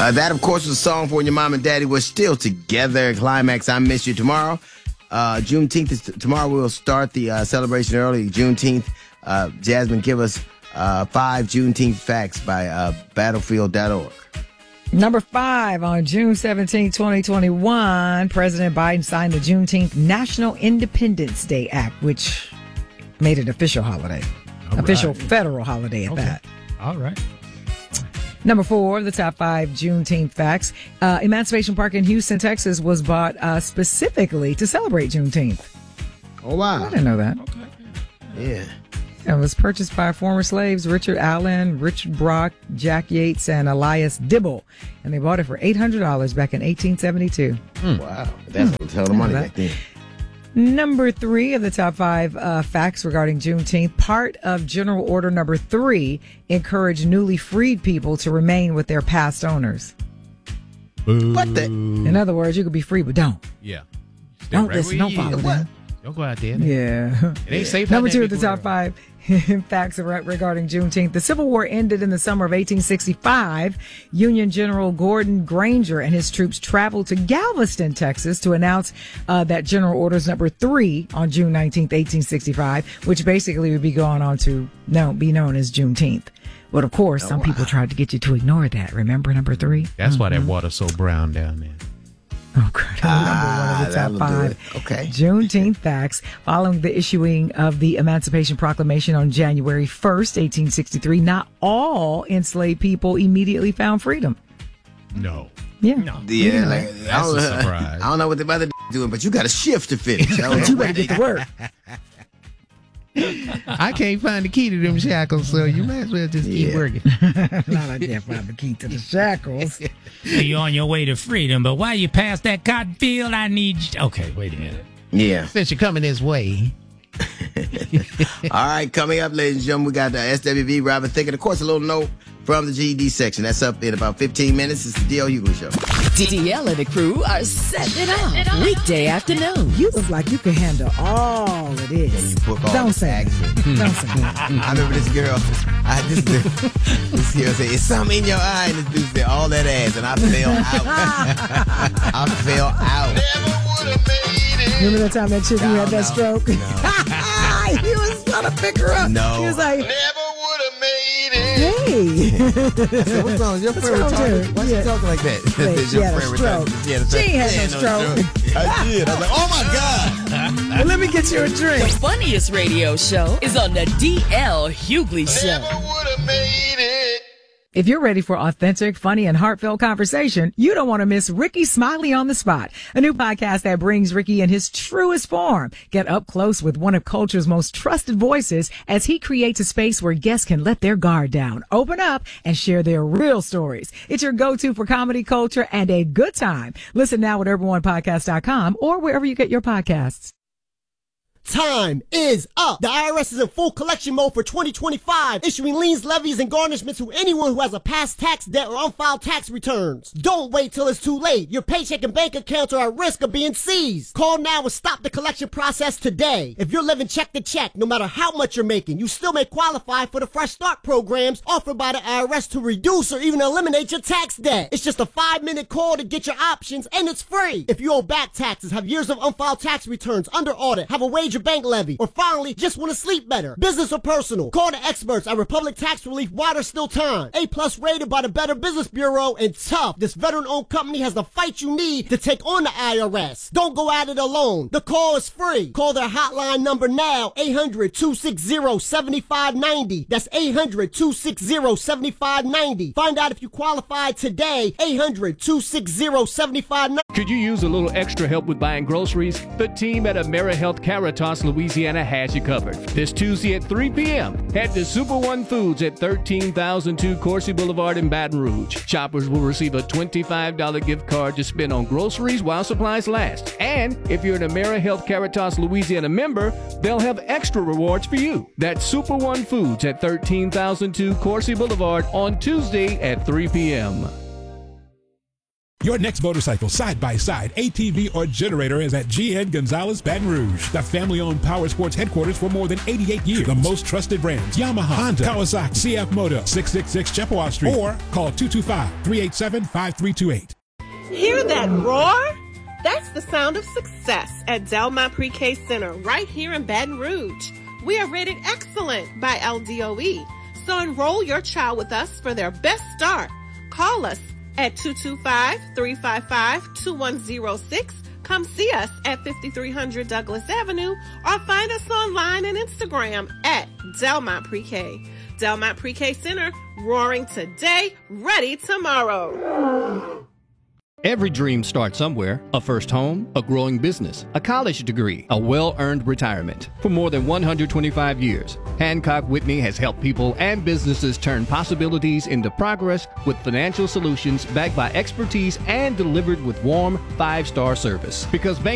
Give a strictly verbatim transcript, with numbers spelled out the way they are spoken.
Uh, that, of course, was a song for when your mom and daddy were still together. Climax, I Miss You. Tomorrow, uh, Juneteenth is t- tomorrow we'll start the uh, celebration early. Juneteenth. Uh, Jasmine, give us uh, five Juneteenth facts by uh, battlefield dot org. Number five, on June seventeenth, twenty twenty-one, President Biden signed the Juneteenth National Independence Day Act, which made it official holiday. All official right. Federal holiday at okay. that. All right. Number four, the top five Juneteenth facts. Uh, Emancipation Park in Houston, Texas was bought uh, specifically to celebrate Juneteenth. Oh, wow. I didn't know that. Okay. Yeah. It was purchased by former slaves Richard Allen, Richard Brock, Jack Yates, and Elias Dibble. And they bought it for eight hundred dollars back in eighteen seventy-two. Mm. Wow. That's a hell of money back then. Number three of the top five uh, facts regarding Juneteenth. Part of General Order Number Three encouraged newly freed people to remain with their past owners. Boo. What the? In other words, you could be free, but don't. Yeah. Stay Don't right listen. where Don't you follow is. them. Don't go out there. Yeah. It ain't safe. Number out two there of the top everywhere. five facts regarding Juneteenth. The Civil War ended in the summer of eighteen sixty-five. Union General Gordon Granger and his troops traveled to Galveston, Texas to announce uh, that General Orders Number Three on June nineteenth, eighteen sixty-five, which basically would be going on to no, be known as Juneteenth. But of course, oh, some wow. people tried to get you to ignore that. Remember number three? That's mm-hmm. why that water's so brown down there. Oh, good. Ah, Number one of the top that'll do five. it. Okay. Juneteenth facts. Following the issuing of the Emancipation Proclamation on January first, eighteen sixty-three, not all enslaved people immediately found freedom. No. Yeah. No. Yeah, like, I, That's don't, a surprise. I don't know what the mother doing, but you got a shift to finish. I don't But know you better what get they- to work. I can't find the key to them shackles, so you might as well just keep Yeah. working. Not I can't find the key to the shackles. You're on your way to freedom, but while you pass that cotton field, I need you. Okay, wait a minute. Yeah. Since you're coming this way. All right, coming up, ladies and gentlemen, we got the S W V Robin Thicke. And of course, a little note from the G E D section. That's up in about fifteen minutes. It's the D L Hughley Show. D L and the crew are setting it off weekday afternoon. You look like you can handle all of this. You book all Don't the say taxes. that. Don't say that. I remember this girl. I, this, this girl said, "It's something in your eye," and this dude said, "All that ass," and I fell out. I fell out. Remember that time that chick who No, had that no, stroke? no. He was trying to pick her up. No. He was like, Never would have made it. hey. So what's wrong? Is your What's friend wrong with retarded? her? Why Yeah. she talking like that? Wait, Is she your had a friend stroke. retarded? She had a She ain't had She no had stroke. I did. I was like, oh my God. Well, let me get you a drink. The funniest radio show is on the D L Hughley Show. Never would have made it. If you're ready for authentic, funny, and heartfelt conversation, you don't want to miss Ricky Smiley on the Spot, a new podcast that brings Ricky in his truest form. Get up close with one of culture's most trusted voices as he creates a space where guests can let their guard down, open up, and share their real stories. It's your go-to for comedy, culture, and a good time. Listen now at urban one podcast dot com or wherever you get your podcasts. Time is up. The I R S is in full collection mode for twenty twenty-five, issuing liens, levies, and garnishments to anyone who has a past tax debt or unfiled tax returns. Don't wait till it's too late. Your paycheck and bank accounts are at risk of being seized. Call now and stop the collection process today. If you're living check to check, no matter how much you're making, you still may qualify for the Fresh Start programs offered by the I R S to reduce or even eliminate your tax debt. It's just a five-minute call to get your options, and it's free. If you owe back taxes, have years of unfiled tax returns, under audit, have a wage or bank levy, or finally just want to sleep better, business or personal, call the experts at Republic Tax Relief while there's still time. A plus rated by the Better Business Bureau, and tough. This veteran-owned company has the fight you need to take on the I R S. Don't go at it alone. The call is free. Call their hotline number now, eight hundred, two six zero, seven five nine zero. That's eight hundred, two six zero, seven five nine zero. Find out if you qualify today, eight hundred, two six zero, seven five nine zero. Could you use a little extra help with buying groceries? The team at AmeriHealth Caritas, Louisiana has you covered. This Tuesday at three p.m., head to Super One Foods at thirteen thousand two Coursey Boulevard in Baton Rouge. Shoppers will receive a twenty-five dollars gift card to spend on groceries while supplies last. And if you're an AmeriHealth Caritas Louisiana member, they'll have extra rewards for you. That's Super One Foods at thirteen thousand two Coursey Boulevard on Tuesday at three p.m. Your next motorcycle, side-by-side, A T V, or generator is at G N Gonzalez Baton Rouge, the family-owned power sports headquarters for more than eighty-eight years. The most trusted brands, Yamaha, Honda, Kawasaki, C F Moto, six sixty-six Chippewa Street, or call two two five, three eight seven, five three two eight. Hear that roar? That's the sound of success at Delmont Pre-K Center right here in Baton Rouge. We are rated excellent by L D O E, so enroll your child with us for their best start. Call us at two two five, three five five, two one zero six. Come see us at fifty-three hundred Douglas Avenue or find us online and Instagram at Delmont Pre-K. Delmont Pre-K Center, roaring today, ready tomorrow. Every dream starts somewhere. A first home, a growing business, a college degree, a well-earned retirement. For more than one hundred twenty-five years, Hancock Whitney has helped people and businesses turn possibilities into progress with financial solutions backed by expertise and delivered with warm five-star service. Because bank